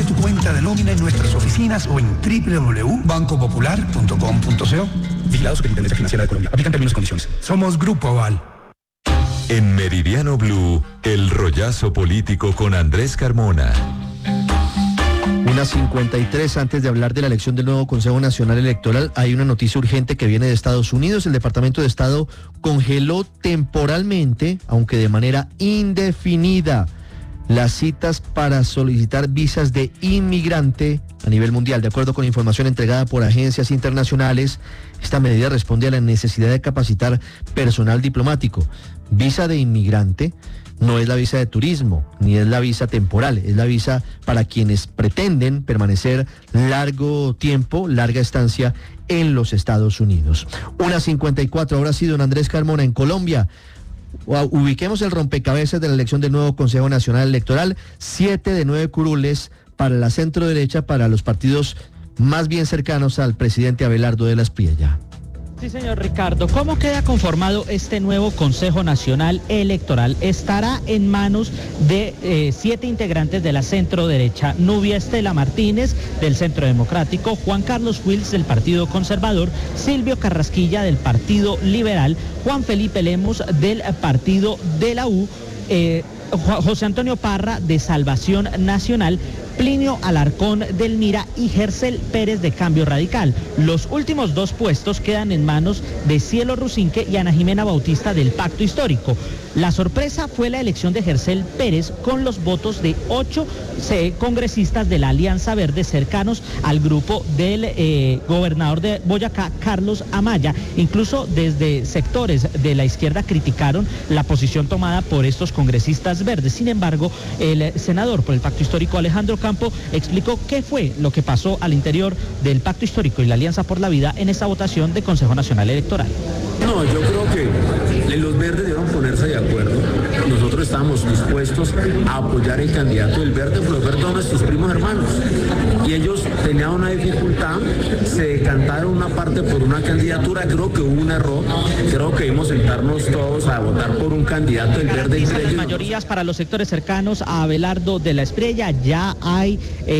Abre tu cuenta de nómina en nuestras oficinas o en www.bancopopular.com.co. Vigilado Superintendencia Financiera de Colombia. Aplican términos y condiciones. Somos Grupo Aval. En Meridiano Blue, el rollazo político con Andrés Carmona. 1:53 antes de hablar de la elección del nuevo Consejo Nacional Electoral, hay una noticia urgente que viene de Estados Unidos. El Departamento de Estado congeló temporalmente, aunque de manera indefinida, las citas para solicitar visas de inmigrante a nivel mundial. De acuerdo con información entregada por agencias internacionales, esta medida responde a la necesidad de capacitar personal diplomático. Visa de inmigrante no es la visa de turismo, ni es la visa temporal, es la visa para quienes pretenden permanecer largo tiempo, larga estancia en los Estados Unidos. 1:54, ahora sí, don Andrés Carmona, en Colombia. Ubiquemos el rompecabezas de la elección del nuevo Consejo Nacional Electoral. 7 de 9 curules para la centro derecha, para los partidos más bien cercanos al presidente Abelardo de la Espriella. Sí, señor Ricardo. ¿Cómo queda conformado este nuevo Consejo Nacional Electoral? Estará en manos de 7 integrantes de la centro derecha: Nubia Estela Martínez, del Centro Democrático; Juan Carlos Wills, del Partido Conservador; Silvio Carrasquilla, del Partido Liberal; Juan Felipe Lemos, del Partido de la U; José Antonio Parra, de Salvación Nacional; Plinio Alarcón, del Mira; y Gercel Pérez, de Cambio Radical. Los últimos 2 puestos quedan en manos de Cielo Rusinque y Ana Jimena Bautista, del Pacto Histórico. La sorpresa fue la elección de Gercel Pérez con los votos de 8 congresistas de la Alianza Verde cercanos al grupo del gobernador de Boyacá, Carlos Amaya. Incluso desde sectores de la izquierda criticaron la posición tomada por estos congresistas verdes. Sin embargo, el senador por el Pacto Histórico, Alejandro Campo, explicó qué fue lo que pasó al interior del Pacto Histórico y la Alianza por la Vida en esta votación de Consejo Nacional Electoral. No, yo creo que los verdes debieron ponerse de acuerdo. Nosotros estábamos dispuestos a apoyar el candidato del verde, porque los verdes son nuestros primos hermanos. Y ellos tenían una dificultad, se decantaron una parte por una candidatura. Creo que hubo un error. Creo que debimos sentarnos todos a votar por un candidato del verde. Las mayorías para los sectores cercanos a Abelardo de la Espriella. Ya hay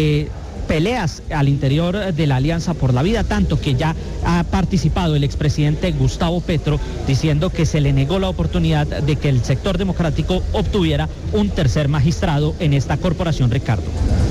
peleas al interior de la Alianza por la Vida, tanto que ya ha participado el expresidente Gustavo Petro diciendo que se le negó la oportunidad de que el sector democrático obtuviera un tercer magistrado en esta corporación, Ricardo.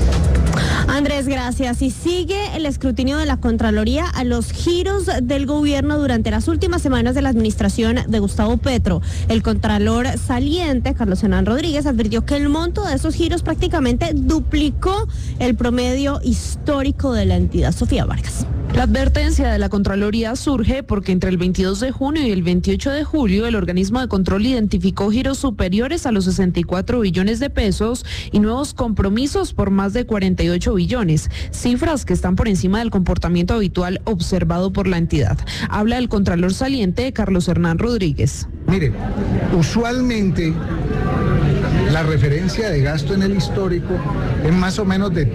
Andrés, gracias. Y sigue el escrutinio de la Contraloría a los giros del gobierno durante las últimas semanas de la administración de Gustavo Petro. El contralor saliente, Carlos Hernán Rodríguez, advirtió que el monto de esos giros prácticamente duplicó el promedio histórico de la entidad. Sofía Vargas. La advertencia de la Contraloría surge porque entre el 22 de junio y el 28 de julio el organismo de control identificó giros superiores a los 64 billones de pesos y nuevos compromisos por más de 48 billones, cifras que están por encima del comportamiento habitual observado por la entidad. Habla el contralor saliente, Carlos Hernán Rodríguez. Mire, usualmente la referencia de gasto en el histórico es más o menos de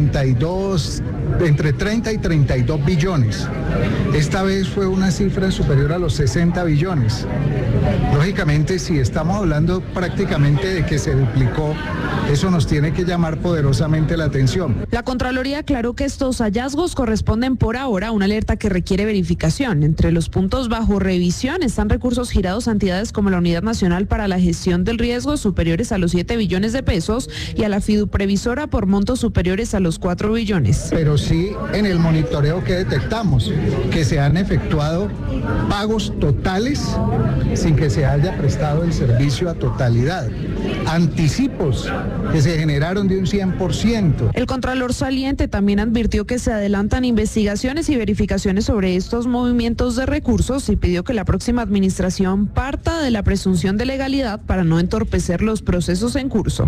entre 30 y 32 billones. Esta vez fue una cifra superior a los 60 billones. Lógicamente, si estamos hablando prácticamente de que se duplicó, eso nos tiene que llamar poderosamente la atención. La Contraloría aclaró que estos hallazgos corresponden por ahora a una alerta que requiere verificación. Entre los puntos bajo revisión están recursos girados a entidades como la Unidad Nacional para la Gestión del Riesgo, superiores a los 7 billones de pesos, y a la Fiduprevisora por montos superiores a los 4 billones. Pero sí, en el monitoreo que detectamos, que se han efectuado pagos totales sin que se haya prestado el servicio a totalidad. Anticipos que se generaron de un 100%. El contralor saliente también advirtió que se adelantan investigaciones y verificaciones sobre estos movimientos de recursos y pidió que la próxima administración parta de la presunción de legalidad para no entorpecer los procesos en curso.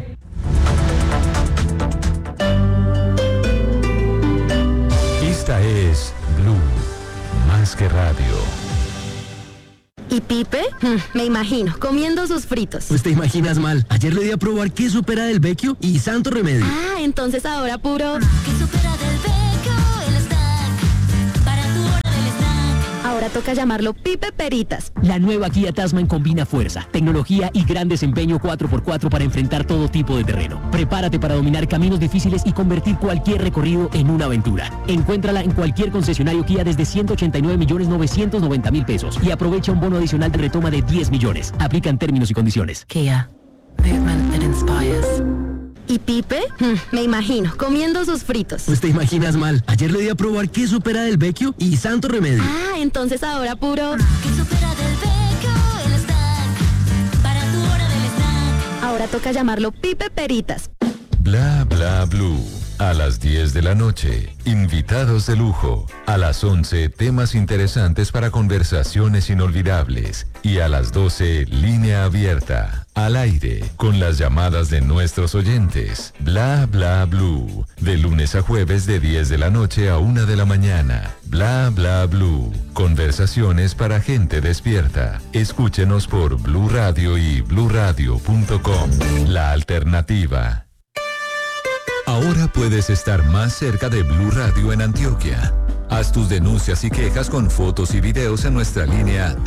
Esta es Blue, más que radio. ¿Y Pipe? Me imagino, comiendo sus fritos. Pues te imaginas mal. Ayer le di a probar queso pera del Vecchio y santo remedio. Ah, entonces ahora puro queso pera del Vecchio, el snack, para tu hora del snack. Ahora toca llamarlo Pipe Peritas. La nueva Kia Tasman combina fuerza, tecnología y gran desempeño 4x4 para enfrentar todo tipo de terreno. Prepárate para dominar caminos difíciles y convertir cualquier recorrido en una aventura. Encuéntrala en cualquier concesionario Kia desde 189.990.000 pesos y aprovecha un bono adicional de retoma de 10 millones. Aplican términos y condiciones. Kia. Movement that inspires. ¿Y Pipe? Me imagino, comiendo sus fritos. Pues te imaginas mal. Ayer le di a probar queso pera del Vecchio y santo remedio. Ah, entonces ahora puro... Queso pera del Vecchio, el snack. Para tu hora del snack. Ahora toca llamarlo Pipe Peritas. Bla bla blue. A las 10 de la noche, invitados de lujo. A las 11, temas interesantes para conversaciones inolvidables. Y a las 12, línea abierta, al aire, con las llamadas de nuestros oyentes. Bla bla blue. De lunes a jueves de 10 de la noche a 1 de la mañana. Bla bla blue. Conversaciones para gente despierta. Escúchenos por Blue Radio y bluradio.com. La alternativa. Ahora puedes estar más cerca de Blue Radio en Antioquia. Haz tus denuncias y quejas con fotos y videos en nuestra línea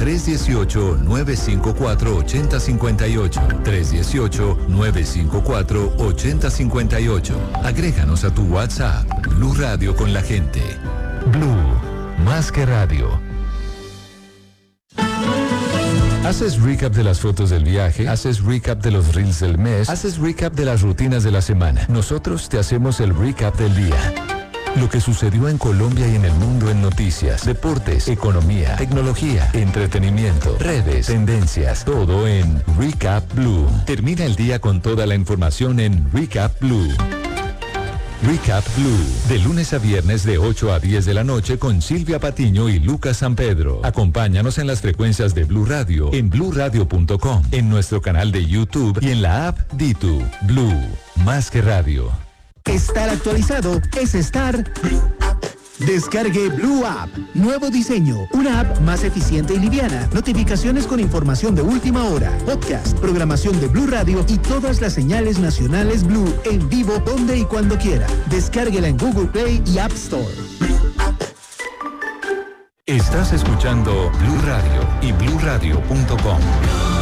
318-954-8058. 318-954-8058. Agréganos a tu WhatsApp. Blue Radio con la gente. Blue, más que radio. Haces recap de las fotos del viaje, haces recap de los reels del mes, haces recap de las rutinas de la semana. Nosotros te hacemos el recap del día. Lo que sucedió en Colombia y en el mundo en noticias, deportes, economía, tecnología, entretenimiento, redes, tendencias, todo en Recap Blue. Termina el día con toda la información en Recap Blue. Recap Blue, de lunes a viernes de 8 a 10 de la noche con Silvia Patiño y Lucas San Pedro. Acompáñanos en las frecuencias de Blue Radio, en bluradio.com, en nuestro canal de YouTube y en la app Ditu. Blue, más que radio. Estar actualizado es estar... Descargue Blue App. Nuevo diseño. Una app más eficiente y liviana. Notificaciones con información de última hora. Podcast, programación de Blue Radio y todas las señales nacionales Blue en vivo donde y cuando quiera. Descárguela en Google Play y App Store. Estás escuchando Blue Radio y bluradio.com.